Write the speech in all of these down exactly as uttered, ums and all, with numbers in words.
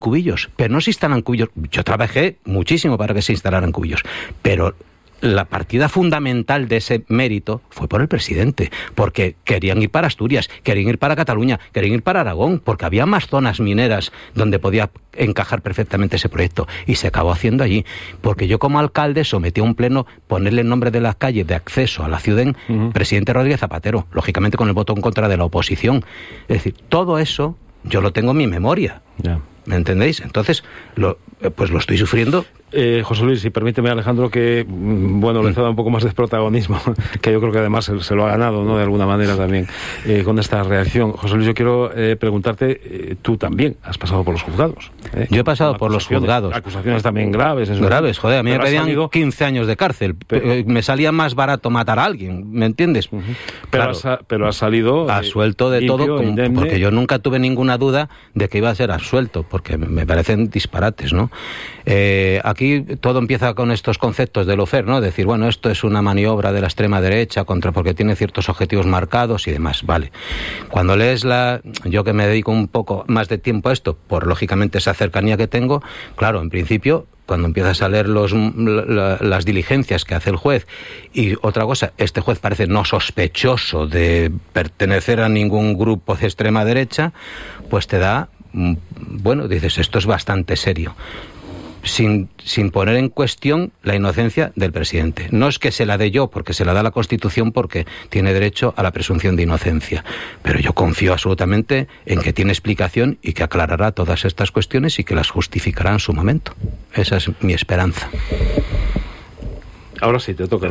cubillos, pero no se instalan cubillos. Yo trabajé muchísimo para que se instalaran cubillos, pero la partida fundamental de ese mérito fue por el presidente, porque querían ir para Asturias, querían ir para Cataluña, querían ir para Aragón, porque había más zonas mineras donde podía encajar perfectamente ese proyecto, y se acabó haciendo allí, porque yo como alcalde sometí a un pleno ponerle el nombre de la calle de acceso a la ciudad, uh-huh. Presidente Rodríguez Zapatero, lógicamente con el voto en contra de la oposición. Es decir, todo eso yo lo tengo en mi memoria. Yeah. ¿Me entendéis? Entonces, lo, pues lo estoy sufriendo. Eh, José Luis, y permíteme, Alejandro, que bueno, le he dado un poco más de protagonismo, que yo creo que además se, se lo ha ganado, ¿no?, de alguna manera también, eh, con esta reacción. José Luis, yo quiero eh, preguntarte, eh, tú también has pasado por los juzgados. ¿eh? Yo he pasado por los juzgados. Acusaciones también graves. En graves, joder, a mí me pedían salido... quince años de cárcel. Pero... Me salía más barato matar a alguien, ¿me entiendes? Uh-huh. Pero, claro, has, pero has salido... Absuelto de limpio, todo, como, porque yo nunca tuve ninguna duda de que iba a ser absuelto, porque me parecen disparates, ¿no? Eh, aquí todo empieza con estos conceptos de lawfare, ¿no? Decir, bueno, esto es una maniobra de la extrema derecha contra, porque tiene ciertos objetivos marcados y demás, vale. Cuando lees la... Yo que me dedico un poco más de tiempo a esto, por lógicamente esa cercanía que tengo, claro, en principio, cuando empiezas a leer los, la, las diligencias que hace el juez, y otra cosa, este juez parece no sospechoso de pertenecer a ningún grupo de extrema derecha, pues te da... Bueno, dices, esto es bastante serio. Sin, sin poner en cuestión la inocencia del presidente. No es que se la dé yo, porque se la da la Constitución, porque tiene derecho a la presunción de inocencia. Pero yo confío absolutamente en que tiene explicación y que aclarará todas estas cuestiones y que las justificará en su momento. Esa es mi esperanza. Ahora sí, te toca.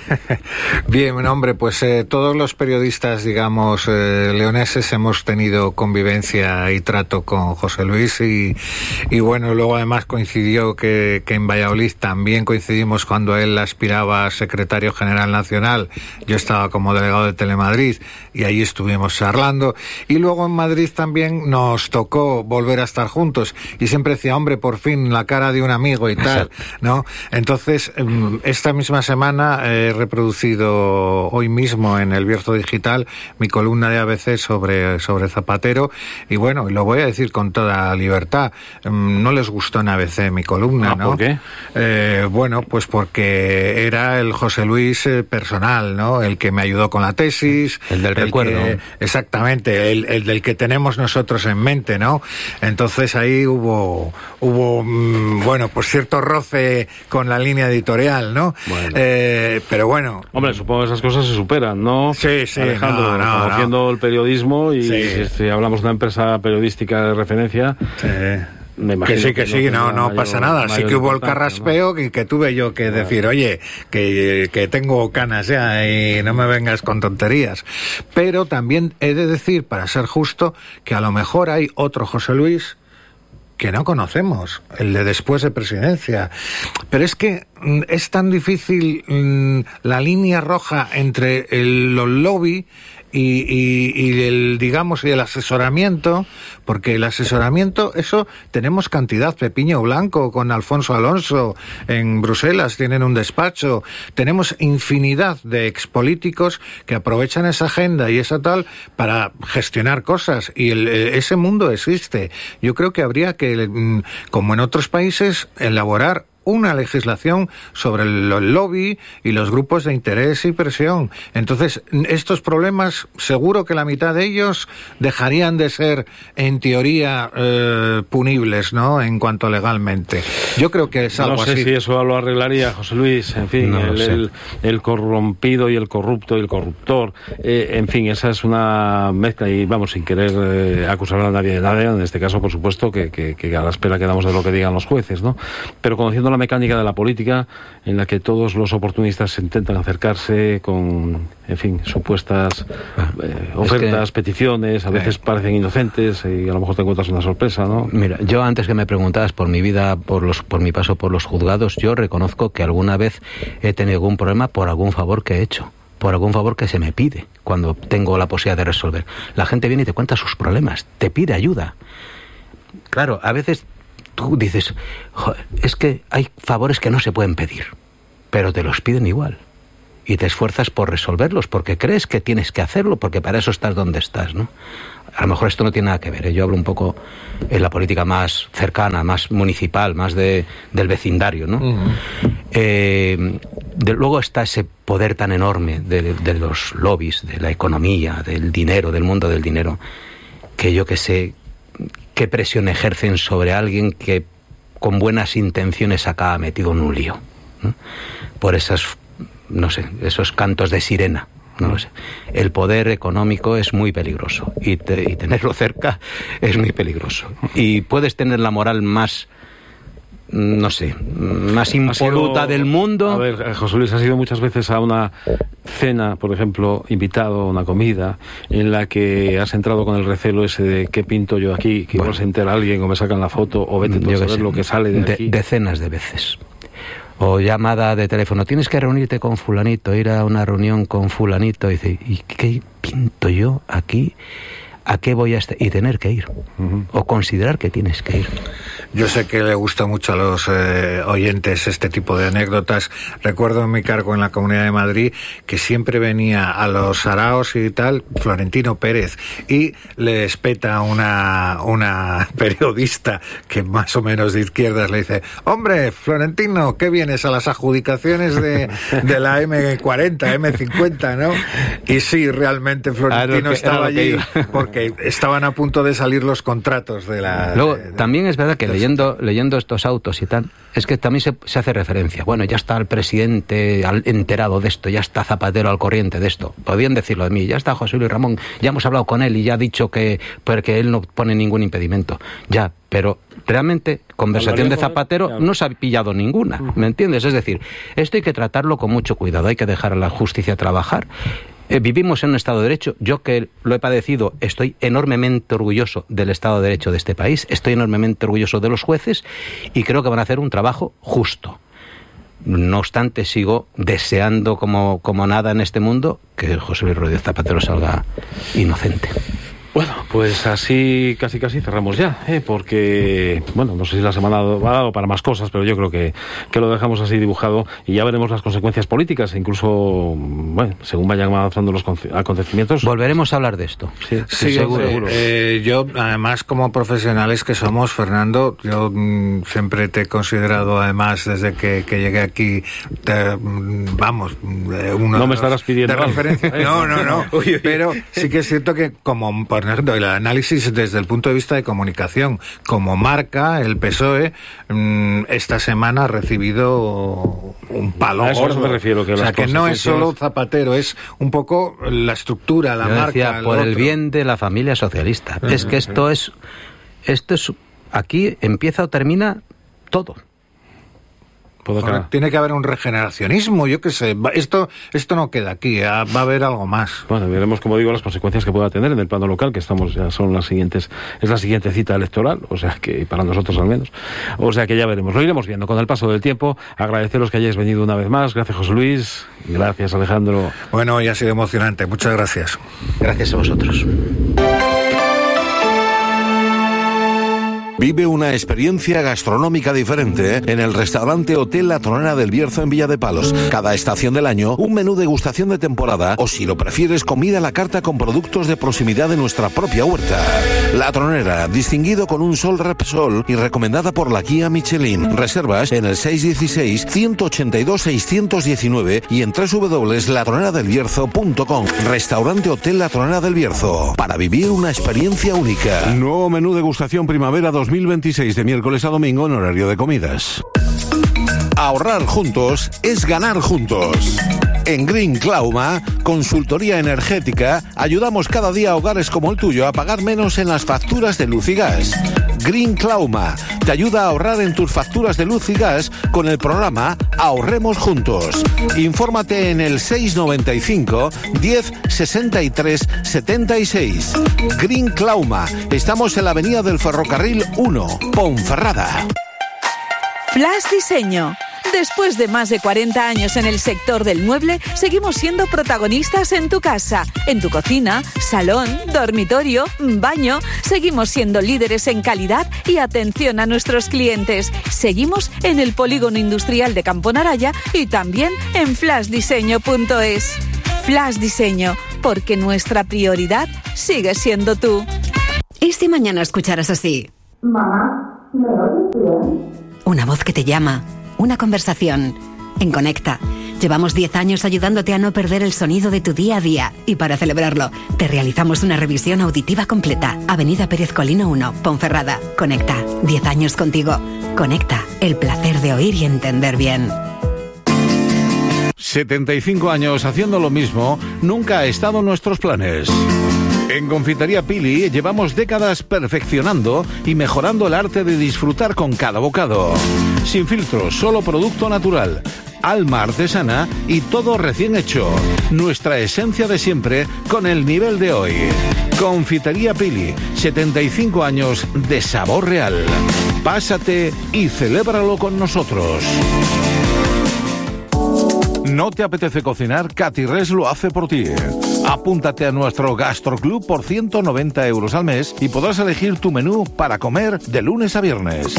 Bien, hombre, pues eh, todos los periodistas, digamos, eh, leoneses hemos tenido convivencia y trato con José Luis y, y bueno, luego además coincidió que, que en Valladolid también coincidimos cuando él aspiraba a secretario general nacional. Yo estaba como delegado de Telemadrid y ahí estuvimos charlando. Y luego en Madrid también nos tocó volver a estar juntos y siempre decía, hombre, por fin la cara de un amigo y tal, ¿no? Entonces, esta misma semana he reproducido hoy mismo en el Bierzo Digital mi columna de A B C sobre, sobre Zapatero y bueno, lo voy a decir con toda libertad, no les gustó en A B C mi columna, ah, ¿no? ¿Por qué? Eh, bueno, pues porque era el José Luis eh, personal, ¿no? El que me ayudó con la tesis. El del el recuerdo. Que, exactamente, el, el del que tenemos nosotros en mente, ¿no? Entonces ahí hubo, hubo mmm, bueno, pues cierto roce con la línea editorial, ¿no? Bueno. Eh, pero bueno. Hombre, supongo que esas cosas se superan, ¿no? Sí, sí. Alejandro, no, no, conociendo no. el periodismo y sí. si hablamos de una empresa periodística de referencia. Sí. Me imagino que sí, que, que sí, no, no, no pasa nada. Sí que hubo el carraspeo, ¿no? que, que tuve yo que decir, bueno. oye, que, que tengo canas ya y no me vengas con tonterías. Pero también he de decir, para ser justo, que a lo mejor hay otro José Luis que no conocemos, el de después de presidencia. Pero es que es tan difícil mmm, la línea roja entre el, los lobby y, y, y el, digamos, y el asesoramiento, porque el asesoramiento, eso tenemos cantidad. Pepiño Blanco con Alfonso Alonso en Bruselas tienen un despacho. Tenemos infinidad de expolíticos que aprovechan esa agenda y esa tal para gestionar cosas, y el, ese mundo existe. Yo creo que habría que, como en otros países, elaborar una legislación sobre el lobby y los grupos de interés y presión. Entonces, estos problemas, seguro que la mitad de ellos dejarían de ser, en teoría, eh, punibles, ¿no?, en cuanto legalmente. Yo creo que es algo así. No sé así. Si eso lo arreglaría, José Luis. En fin, no el, el, el corrompido y el corrupto y el corruptor. Eh, en fin, esa es una mezcla y, vamos, sin querer eh, acusar a nadie de nada, en este caso, por supuesto, que, que, que a la espera quedamos de lo que digan los jueces, ¿no? Pero conociendo la mecánica de la política, en la que todos los oportunistas intentan acercarse con, en fin, supuestas eh, ofertas, es que, peticiones, a veces eh, parecen inocentes y a lo mejor te encuentras una sorpresa, ¿no? Mira, yo antes que me preguntabas por mi vida, por los, por mi paso por los juzgados, yo reconozco que alguna vez he tenido algún problema por algún favor que he hecho, por algún favor que se me pide cuando tengo la posibilidad de resolver. La gente viene y te cuenta sus problemas, te pide ayuda. Claro, a veces tú dices, es que hay favores que no se pueden pedir, pero te los piden igual. y te esfuerzas por resolverlos, porque crees que tienes que hacerlo, porque para eso estás donde estás, ¿no? A lo mejor esto no tiene nada que ver, ¿eh? Yo hablo un poco en la política más cercana, más municipal, más de, del vecindario, ¿no? Uh-huh. Eh, de, luego está ese poder tan enorme de, de los lobbies, de la economía, del dinero, del mundo del dinero, que yo que sé qué presión ejercen sobre alguien que con buenas intenciones acaba metido en un lío, ¿no? Por esas, no sé, esos cantos de sirena. No lo sé. El poder económico es muy peligroso y, te, y tenerlo cerca es muy peligroso. Y puedes tener la moral más, no sé, más impoluta sido, del mundo. A ver, José Luis, has ido muchas veces a una cena, por ejemplo, invitado a una comida, en la que has entrado con el recelo ese de qué pinto yo aquí, que bueno, igual se entera alguien o me sacan la foto o vete tú a saber lo que sale de, de aquí. Decenas de veces. O llamada de teléfono, tienes que reunirte con fulanito, ir a una reunión con fulanito, y dice, ¿y qué pinto yo aquí? ¿A qué voy a estar? Y tener que ir, uh-huh. o considerar que tienes que ir. Yo sé que le gusta mucho a los eh, oyentes este tipo de anécdotas. Recuerdo en mi cargo en la Comunidad de Madrid que siempre venía a los saraos y tal Florentino Pérez y le espeta una, una periodista que más o menos de izquierdas le dice, hombre, Florentino, ¿qué vienes a las adjudicaciones de, de la eme cuarenta, eme cincuenta, ¿no? Y sí, realmente Florentino que, estaba allí porque estaban a punto de salir los contratos de la... Luego, de, de, también es verdad que leyendo, leyendo estos autos y tal, es que también se, se hace referencia. Bueno, ya está el presidente al, enterado de esto, ya está Zapatero al corriente de esto. Podían decirlo de mí, ya está José Luis Ramón, ya hemos hablado con él y ya ha dicho que, porque él no pone ningún impedimento. Ya, pero realmente conversación de Zapatero no se ha pillado ninguna, ¿me entiendes? Es decir, esto hay que tratarlo con mucho cuidado, hay que dejar a la justicia trabajar. Eh, vivimos en un Estado de Derecho. Yo que lo he padecido, estoy enormemente orgulloso del Estado de Derecho de este país, estoy enormemente orgulloso de los jueces y creo que van a hacer un trabajo justo. No obstante, sigo deseando como, como nada en este mundo que José Luis Rodríguez Zapatero salga inocente. Bueno, pues así casi casi cerramos ya, ¿eh? Porque, bueno, no sé si la semana ha dado para más cosas, pero yo creo que, que lo dejamos así dibujado y ya veremos las consecuencias políticas e incluso, bueno, según vayan avanzando los acontecimientos. Volveremos a hablar de esto. Sí, sí, seguro. seguro. Eh, yo, además, como profesionales que somos, Fernando, yo mmm, siempre te he considerado, además, desde que, que llegué aquí, te, mmm, vamos, uno no me estarás pidiendo de referencia. No, no, no. Uy, uy. Pero sí que es cierto que como por ejemplo, el análisis desde el punto de vista de comunicación, como marca, el P S O E mmm, esta semana ha recibido un palo a eso gordo. Me refiero, que o sea, las que no es solo Zapatero, es un poco la estructura, la Yo marca. Decía, por el bien de la familia socialista. Uh-huh. Es que esto es, esto es, aquí empieza o termina todo. Joder, tiene que haber un regeneracionismo, yo qué sé, esto esto no queda aquí, va a haber algo más. Bueno, veremos, como digo, las consecuencias que pueda tener en el plano local, que estamos ya son las siguientes, es la siguiente cita electoral, o sea que para nosotros al menos, o sea que ya veremos, lo iremos viendo con el paso del tiempo. Agradeceros que hayáis venido una vez más, gracias José Luis, gracias Alejandro. Bueno, ya ha sido emocionante, muchas gracias. Gracias a vosotros. Vive una experiencia gastronómica diferente en el restaurante Hotel La Tronera del Bierzo en Villa de Palos. Cada estación del año, un menú degustación de temporada o, si lo prefieres, comida a la carta con productos de proximidad de nuestra propia huerta. La Tronera, distinguido con un Sol Repsol y recomendada por la guía Michelin. Reservas en el seis uno seis, uno ocho dos, seis uno nueve y en doble u doble u doble u punto la tronera del bierzo punto com. Restaurante Hotel La Tronera del Bierzo. Para vivir una experiencia única. Nuevo menú degustación primavera dos mil veintiséis de miércoles a domingo en horario de comidas. Ahorrar juntos es ganar juntos. En Green Clauma, consultoría energética, ayudamos cada día a hogares como el tuyo a pagar menos en las facturas de luz y gas. Green Clauma te ayuda a ahorrar en tus facturas de luz y gas con el programa Ahorremos Juntos. Infórmate en el seis noventa y cinco, diez, sesenta y tres, setenta y seis. Green Clauma. Estamos en la avenida del Ferrocarril uno, Ponferrada. Flash Diseño. Después de más de cuarenta años en el sector del mueble, seguimos siendo protagonistas en tu casa, en tu cocina, salón, dormitorio, baño. Seguimos siendo líderes en calidad y atención a nuestros clientes. Seguimos en el Polígono Industrial de Campo Naraya y también en flash diseño punto es. Flash Diseño, porque nuestra prioridad sigue siendo tú. ¿Y si mañana escucharas así? Mamá, ¿me oyes bien? Una voz que te llama, una conversación. En Conecta, llevamos diez años ayudándote a no perder el sonido de tu día a día. Y para celebrarlo, te realizamos una revisión auditiva completa. Avenida Pérez Colino uno, Ponferrada. Conecta, diez años contigo. Conecta, el placer de oír y entender bien. setenta y cinco años haciendo lo mismo nunca ha estado en nuestros planes. En Confitería Pili llevamos décadas perfeccionando y mejorando el arte de disfrutar con cada bocado. Sin filtros, solo producto natural, alma artesana y todo recién hecho. Nuestra esencia de siempre con el nivel de hoy. Confitería Pili, setenta y cinco años de sabor real. Pásate y celébralo con nosotros. ¿No te apetece cocinar? Catirres lo hace por ti. Apúntate a nuestro Gastroclub por ciento noventa euros al mes y podrás elegir tu menú para comer de lunes a viernes.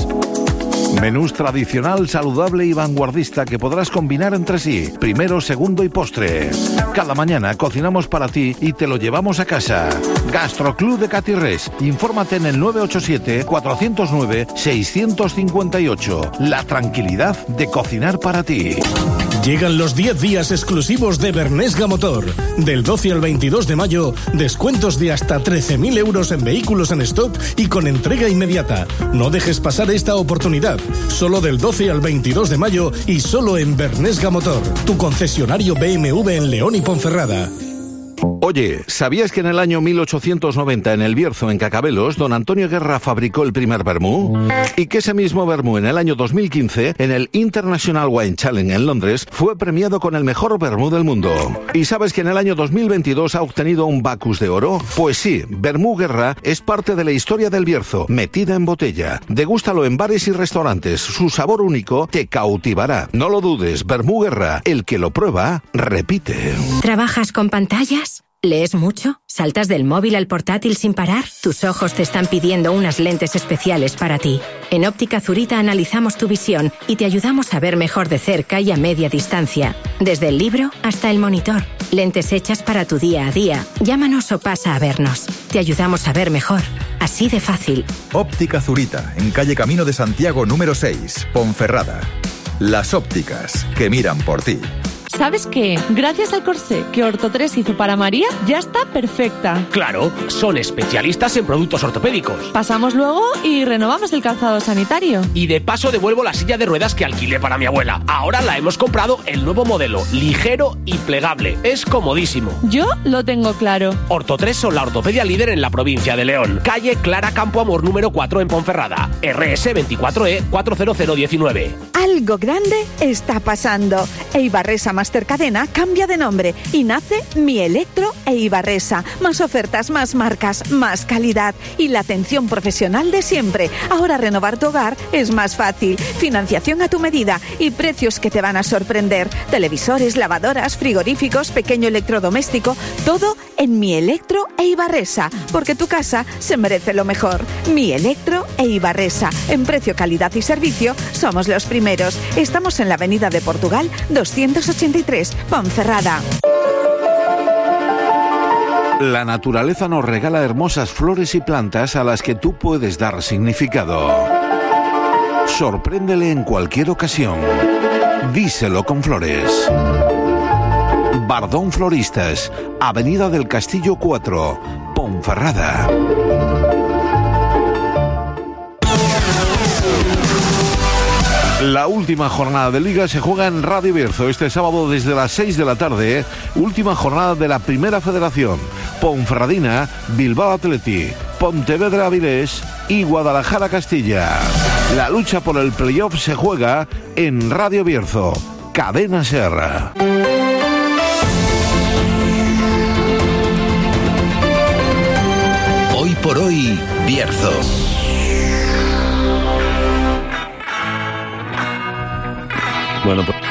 Menús tradicional, saludable y vanguardista que podrás combinar entre sí, primero, segundo y postre. Cada mañana cocinamos para ti y te lo llevamos a casa. Gastroclub de Catirres. Infórmate en el nueve ocho siete, cuatro cero nueve, seis cinco ocho. La tranquilidad de cocinar para ti. Llegan los diez días exclusivos de Bernesga Motor. Del doce al veintidós de mayo, descuentos de hasta trece mil euros en vehículos en stock y con entrega inmediata. No dejes pasar esta oportunidad. Solo del doce al veintidós de mayo y solo en Bernesga Motor, tu concesionario B M W en León y Ponferrada. Oye, ¿sabías que en el año mil ochocientos noventa en el Bierzo, en Cacabelos, don Antonio Guerra fabricó el primer vermú? Y que ese mismo vermú en el año dos mil quince, en el International Wine Challenge en Londres, fue premiado con el mejor vermú del mundo. ¿Y sabes que en el año dos mil veintidós ha obtenido un Bacus de oro? Pues sí, Vermú Guerra es parte de la historia del Bierzo, metida en botella. Degústalo en bares y restaurantes, su sabor único te cautivará. No lo dudes, Vermú Guerra, el que lo prueba, repite. ¿Trabajas con pantallas? ¿Lees mucho? ¿Saltas del móvil al portátil sin parar? Tus ojos te están pidiendo unas lentes especiales para ti. En Óptica Zurita analizamos tu visión y te ayudamos a ver mejor de cerca y a media distancia. Desde el libro hasta el monitor. Lentes hechas para tu día a día. Llámanos o pasa a vernos. Te ayudamos a ver mejor. Así de fácil. Óptica Zurita, en calle Camino de Santiago número seis, Ponferrada. Las ópticas que miran por ti. ¿Sabes qué? Gracias al corsé que Orto tres hizo para María, ya está perfecta. Claro, son especialistas en productos ortopédicos. Pasamos luego y renovamos el calzado sanitario. Y de paso devuelvo la silla de ruedas que alquilé para mi abuela. Ahora la hemos comprado el nuevo modelo, ligero y plegable. Es comodísimo. Yo lo tengo claro. Orto tres son la ortopedia líder en la provincia de León. Calle Clara Campo Amor número cuatro en Ponferrada. R S veinticuatro E cuatro cero cero diecinueve. Algo grande está pasando. Eibarresa Master Cadena cambia de nombre y nace Mi Electro Eibarresa. Más ofertas, más marcas, más calidad y la atención profesional de siempre. Ahora renovar tu hogar es más fácil. Financiación a tu medida y precios que te van a sorprender. Televisores, lavadoras, frigoríficos, pequeño electrodoméstico, todo en Mi Electro Eibarresa. Porque tu casa se merece lo mejor. Mi Electro Eibarresa. En precio, calidad y servicio somos los primeros. Estamos en la Avenida de Portugal doscientos ochenta y tres, Ponferrada. La naturaleza nos regala hermosas flores y plantas a las que tú puedes dar significado. Sorpréndele en cualquier ocasión. Díselo con flores. Bardón Floristas, Avenida del Castillo cuatro, Ponferrada. La última jornada de Liga se juega en Radio Bierzo este sábado desde las seis de la tarde. Última jornada de la Primera Federación. Ponferradina, Bilbao Athletic, Pontevedra Avilés y Guadalajara Castilla. La lucha por el playoff se juega en Radio Bierzo. Cadena Ser. Hoy por hoy, Bierzo. Bueno, pues...